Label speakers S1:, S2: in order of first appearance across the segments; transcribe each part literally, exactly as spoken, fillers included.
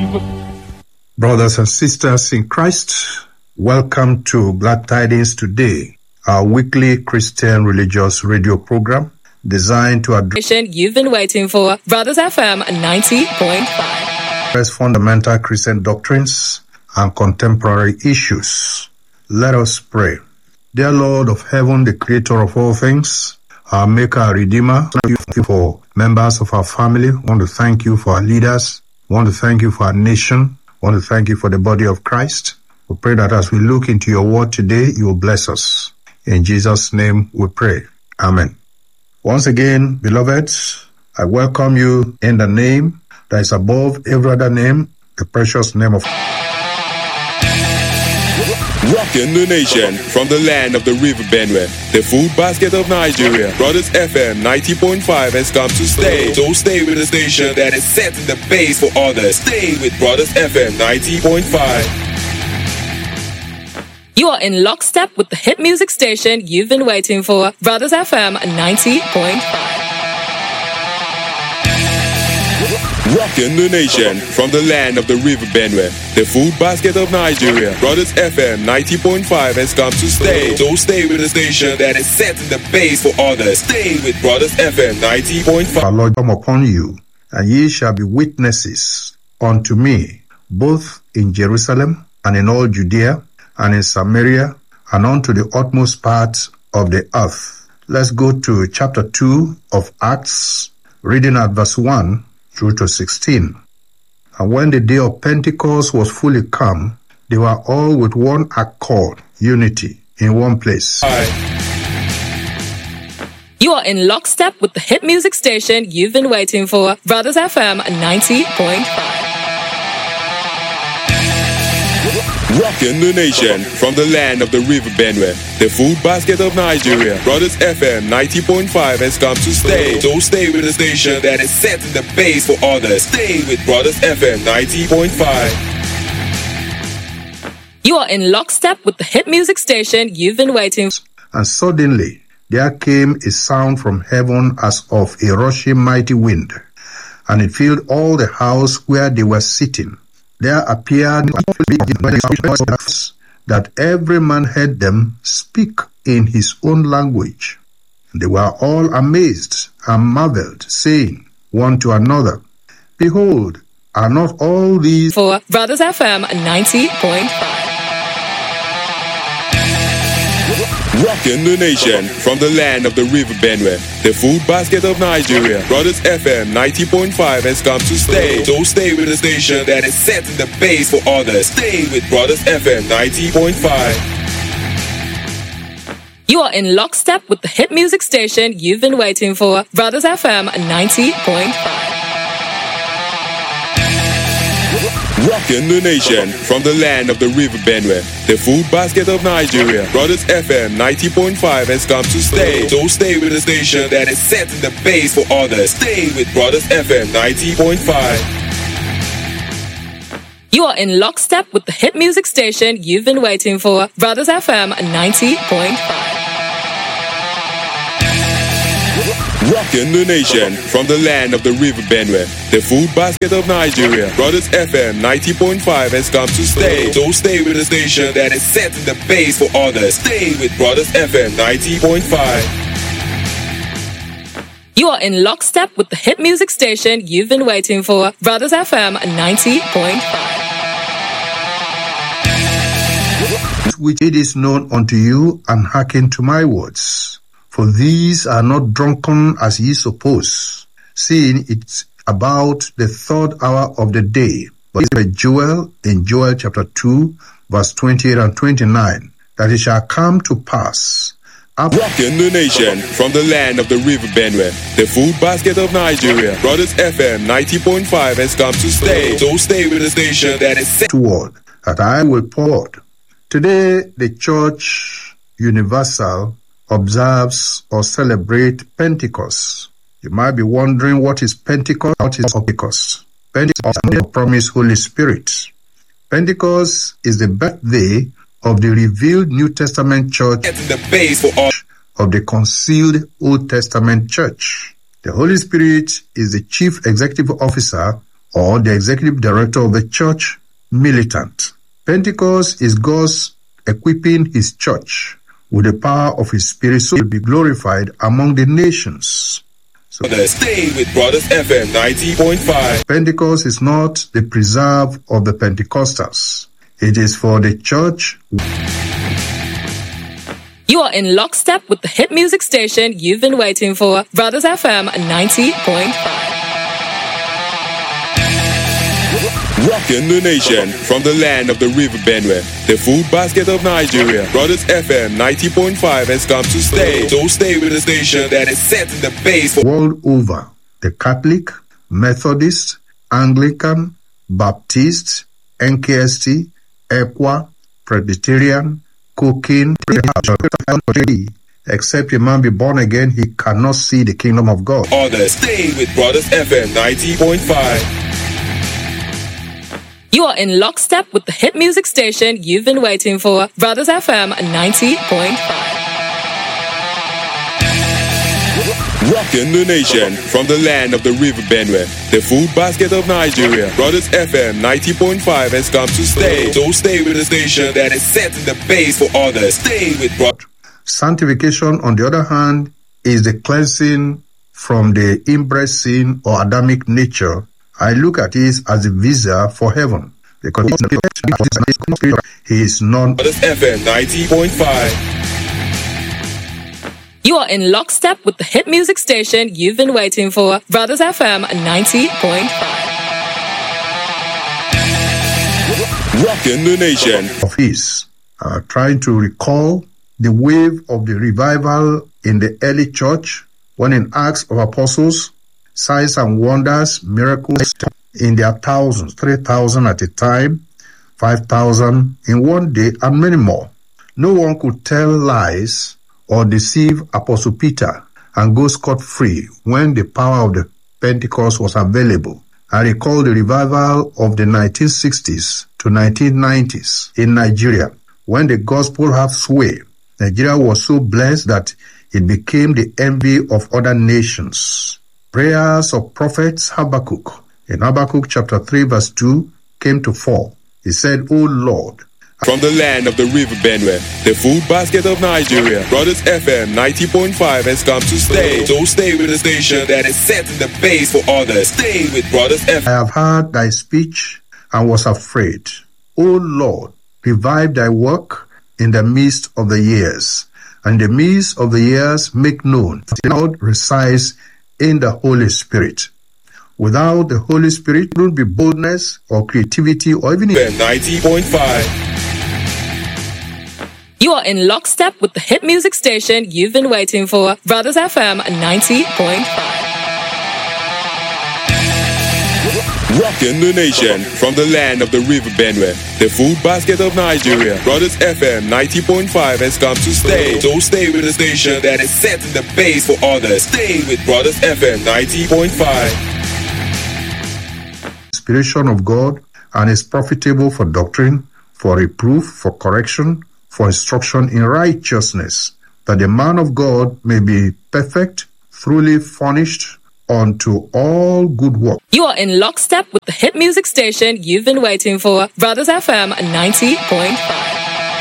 S1: Brothers and sisters in Christ, welcome to Glad Tidings Today, our weekly Christian religious radio program designed to address
S2: you've been waiting for. Brothers F M ninety point five.
S1: Fundamental Christian doctrines and contemporary issues. Let us pray. Dear Lord of heaven, the creator of all things, our maker, our redeemer, thank you for members of our family. I want to thank you for our leaders. I want to thank you for our nation. I want to thank you for the body of Christ. We pray that as we look into your word today, you will bless us. In Jesus' name we pray. Amen. Once again, beloved, I welcome you in the name that is above every other name, the precious name of
S3: Rocking the nation from the land of the river Benue, the food basket of Nigeria. Brothers F M ninety point five has come to stay. So stay with the station that is setting the pace for others. Stay with Brothers F M ninety point five.
S2: You are in lockstep with the hit music station you've been waiting for. Brothers F M ninety point five.
S3: Rocking the nation from the land of the river Benue, the food basket of Nigeria. Brothers F M ninety point five has come to stay. So stay with the station that is setting the pace for others. Stay with Brothers F M ninety point five.
S1: Our Lord come upon you, and ye shall be witnesses unto me, both in Jerusalem and in all Judea and in Samaria and unto the utmost parts of the earth. Let's go to chapter two of Acts, reading at verse one through to sixteen. And when the day of Pentecost was fully come, they were all with one accord, unity, in one place.
S2: You are in lockstep with the hit music station you've been waiting for. Brothers F M ninety point five.
S3: Rocking the nation from the land of the river Benue, the food basket of Nigeria. Brothers F M ninety point five has come to stay. So stay with the station that is setting the pace for others. Stay with Brothers F M ninety point five.
S2: You are in lockstep with the hit music station you've been waiting for.
S1: And suddenly there came a sound from heaven as of a rushing mighty wind, and it filled all the house where they were sitting. There appeared that every man heard them speak in his own language. They were all amazed and marveled, saying one to another, Behold, are not all these
S2: for Brothers F M ninety point five.
S3: Rocking the nation from the land of the river Benue, the food basket of Nigeria. Brothers F M ninety point five has come to stay. So stay with the station that is setting the pace for others. Stay with Brothers F M ninety point five.
S2: You are in lockstep with the hit music station you've been waiting for. Brothers F M ninety point five.
S3: Rocking the nation from the land of the river Benue, the food basket of Nigeria. Brothers F M ninety point five has come to stay. So stay with the station that is setting the pace for others. Stay with Brothers F M ninety point five.
S2: You are in lockstep with the hit music station you've been waiting for. Brothers F M ninety point five.
S3: Rocking the nation from the land of the river Benue, the food basket of Nigeria. Brothers F M ninety point five has come to stay. So stay with the station that is setting the pace for others. Stay with Brothers F M ninety point five.
S2: You are in lockstep with the hit music station you've been waiting for. Brothers F M ninety point five.
S1: Which it is known unto you, and hearken to my words. For these are not drunken as ye suppose, seeing it's about the third hour of the day. But it's Joel in Joel chapter two, verse twenty-eight and twenty-nine, that it shall come to pass.
S3: Rocking the nation from the land of the river Benue, the food basket of Nigeria. Brothers F M ninety point five has come to stay. So stay with the station that is set
S1: toward that I will pour. Today, the Church Universal observes or celebrate Pentecost. You might be wondering, what is Pentecost? What is Pentecost? Pentecost is the promised Holy Spirit. Pentecost is the birthday of the revealed New Testament church
S3: the base for all
S1: of the concealed Old Testament church. The Holy Spirit is the chief executive officer or the executive director of the church militant. Pentecost is God's equipping his church with the power of his spirit so he will be glorified among the nations. So,
S3: stay with Brothers F M ninety point five.
S1: Pentecost is not the preserve of the Pentecostals. It is for the church.
S2: You are in lockstep with the hit music station you've been waiting for, Brothers F M ninety point five.
S3: Rocking the nation from the land of the River Benue, the food basket of Nigeria. Brothers F M ninety point five has come to stay. So stay with the station that is setting the pace for
S1: world over. The Catholic, Methodist, Anglican, Baptist, N K S T, Equa, Presbyterian, Cooking, except a man be born again, he cannot see the kingdom of God.
S3: Others stay with Brothers F M ninety point five.
S2: You are in lockstep with the hit music station you've been waiting for, Brothers F M ninety point five.
S3: Rocking the nation from the land of the River Benue, the food basket of Nigeria. Brothers F M ninety point five has come to stay. So stay with the station that is setting the pace for others. Stay with Brothers.
S1: Sanctification, on the other hand, is the cleansing from the inbred sin or Adamic nature. I look at it as a visa for heaven, because he is non.
S3: Brothers F M ninety point five.
S2: You are in lockstep with the hit music station you've been waiting for, Brothers F M ninety point five.
S3: Rocking the nation.
S1: Of his, uh, trying to recall the wave of the revival in the early church, when in Acts of Apostles, signs and wonders, miracles in their thousands, three thousand at a time, five thousand in one day, and many more. No one could tell lies or deceive Apostle Peter and go scot-free when the power of the Pentecost was available. I recall the revival of the nineteen sixties to nineteen nineties in Nigeria, when the gospel had sway. Nigeria was so blessed that it became the envy of other nations. Prayers of prophets Habakkuk, in Habakkuk chapter three verse two, came to fall. He said, O Lord,
S3: from the land of the River Benue, the food basket of Nigeria, Brothers F M ninety point five has come to stay. So stay with the station that is setting the pace for others. Stay with Brothers F M.
S1: I have heard thy speech and was afraid. O Lord, revive thy work in the midst of the years. And in the midst of the years make known. The Lord resides in the Holy Spirit. Without the Holy Spirit, there won't be boldness or creativity or even
S3: ninety point five.
S2: You are in lockstep with the hit music station you've been waiting for, Brothers F M ninety point five.
S3: Rocking the nation from the land of the River Benue, the food basket of Nigeria. Brothers F M ninety point five has come to stay. So stay with the station that is setting the pace for others. Stay with Brothers F M ninety point five.
S1: Inspiration of God, and is profitable for doctrine, for reproof, for correction, for instruction in righteousness, that the man of God may be perfect, truly furnished unto all good work.
S2: You are in lockstep with the hit music station you've been waiting for, Brothers F M ninety point five.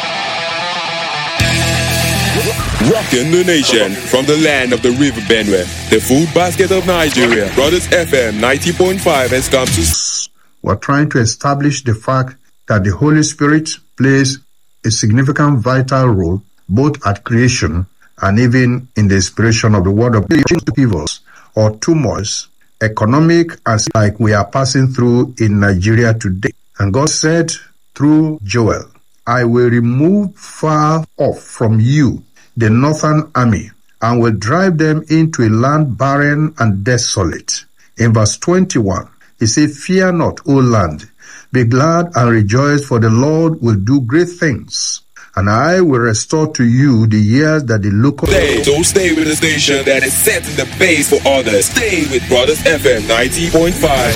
S3: Rocking the nation from the land of the River Benue, the food basket of Nigeria. Brothers F M ninety point five has come to.
S1: We're trying to establish the fact that the Holy Spirit plays a significant vital role both at creation and even in the inspiration of the word of evils or tumors, economic, as like we are passing through in Nigeria today. And God said through Joel, I will remove far off from you the northern army, and will drive them into a land barren and desolate. In verse twenty-one, he said, Fear not, O land, be glad and rejoice, for the Lord will do great things, and I will restore to you the years that the locust...
S3: Stay, so stay with the station that is setting the pace for others. Stay with Brothers F M ninety point five.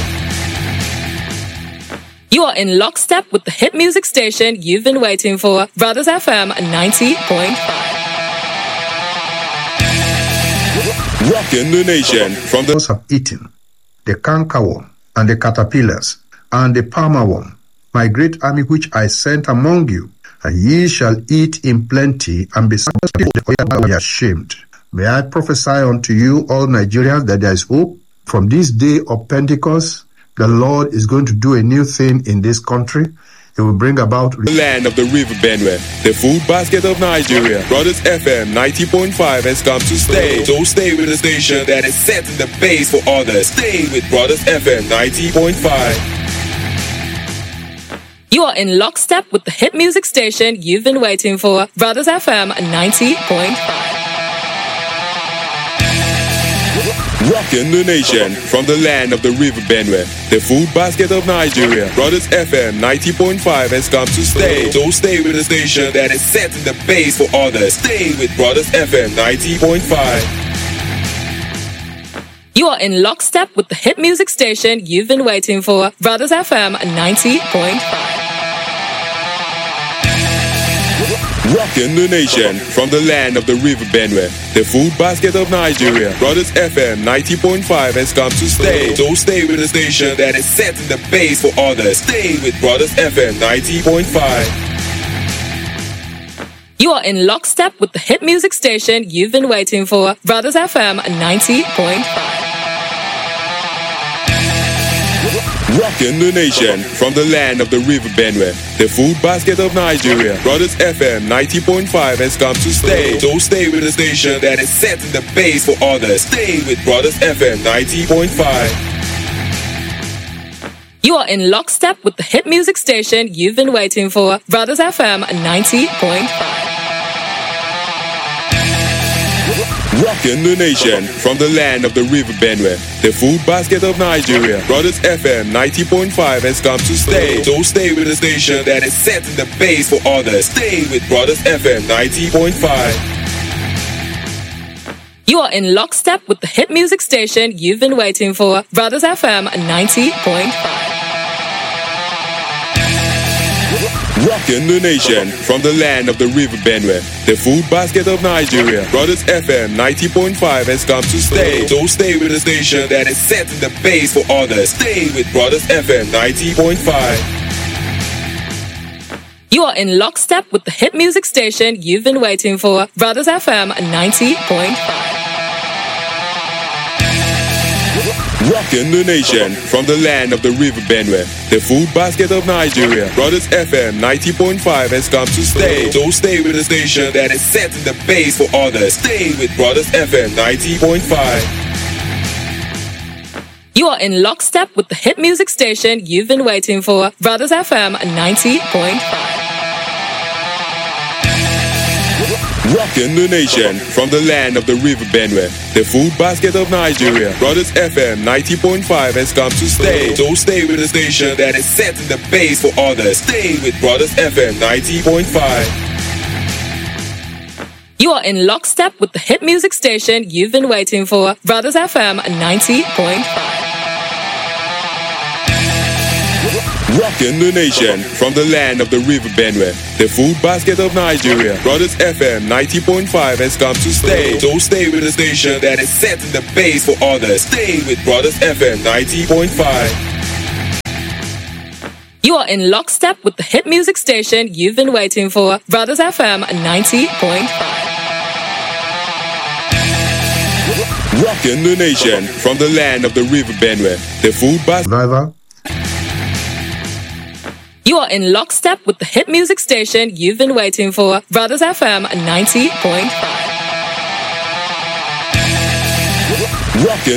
S2: You are in lockstep with the hit music station you've been waiting for, Brothers F M ninety point five.
S3: Rocking the nation from the...
S1: have eaten the cankerworm, and the caterpillars, and the palmer worm, my great army which I sent among you, and ye shall eat in plenty, and be ashamed. May I prophesy unto you, all Nigerians, that there is hope. From this day of Pentecost, the Lord is going to do a new thing in this country. It will bring about
S3: the land of the River Benue, the food basket of Nigeria. Brothers F M ninety point five has come to stay. So stay with the station that is setting the pace for others. Stay with Brothers F M ninety point five.
S2: You are in lockstep with the hit music station you've been waiting for. Brothers F M ninety point five.
S3: Rocking the nation from the land of the River Benue, the food basket of Nigeria. Brothers F M ninety point five has come to stay. So stay with the station that is setting the pace for others. Stay with Brothers F M ninety point five.
S2: You are in lockstep with the hit music station you've been waiting for. Brothers F M ninety point five.
S3: Rocking the nation from the land of the River Benue, the food basket of Nigeria. Brothers F M ninety point five has come to stay. So stay with the station that is setting the pace for others. Stay with Brothers F M ninety point five.
S2: You are in lockstep with the hit music station you've been waiting for. Brothers F M ninety point five.
S3: Rocking the nation from the land of the River Benue, the food basket of Nigeria. Brothers F M ninety point five has come to stay. So stay with the station that is setting the pace for others. Stay with Brothers F M ninety point five.
S2: You are in lockstep with the hit music station you've been waiting for. Brothers F M ninety point five.
S3: Rocking the nation from the land of the River Benue, the food basket of Nigeria. Brothers F M ninety point five has come to stay. So stay with the station that is setting the pace for others. Stay with Brothers F M ninety point five.
S2: You are in lockstep with the hit music station you've been waiting for. Brothers F M ninety point five.
S3: Rocking the nation from the land of the River Benue, the food basket of Nigeria. Brothers F M ninety point five has come to stay. So stay with the station that is setting the pace for others. Stay with Brothers F M ninety point five.
S2: You are in lockstep with the hit music station you've been waiting for. Brothers F M ninety point five.
S3: Rocking the nation from the land of the River Benue, the food basket of Nigeria. Brothers F M ninety point five has come to stay. So stay with the station that is setting the pace for others. Stay with Brothers F M ninety point five.
S2: You are in lockstep with the hit music station you've been waiting for. Brothers F M ninety point five.
S3: Rocking the nation from the land of the River Benue, the food basket of Nigeria. Brothers F M ninety point five has come to stay. So stay with the station that is setting the pace for others. Stay with Brothers F M ninety point five.
S2: You are in lockstep with the hit music station you've been waiting for. Brothers F M ninety point five.
S3: Rocking the nation from the land of the River Benue, the food basket of Nigeria. Brothers F M ninety point five has come to stay. So stay with the station that is setting the pace for others. Stay with Brothers F M ninety point five.
S2: You are in lockstep with the hit music station you've been waiting for. Brothers F M ninety point five.
S3: Rocking the nation from the land of the River Benue, the food basket.
S1: driver.
S2: You are in lockstep with the hit music station you've been waiting for. Brothers F M ninety point five.
S3: Rocking